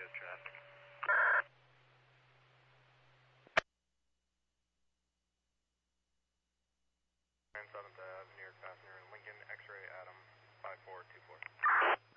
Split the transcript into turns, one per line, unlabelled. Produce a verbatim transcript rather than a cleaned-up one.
good traffic. seventh Ave, New York passenger, Lincoln X-ray Adam five four two four.